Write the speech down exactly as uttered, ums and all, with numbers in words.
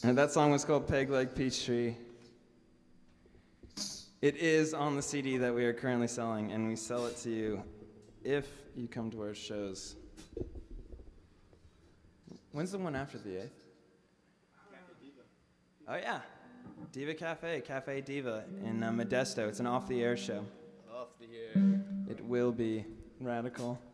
And that song was called Peg Leg Peachtree. It is on the C D that we are currently selling, and we sell it to you if you come to our shows. When's the one after the eighth? Cafe Diva. Oh, yeah. Diva Cafe, Cafe Diva in uh, Modesto. It's an off-the-air show. Off the air. It will be radical.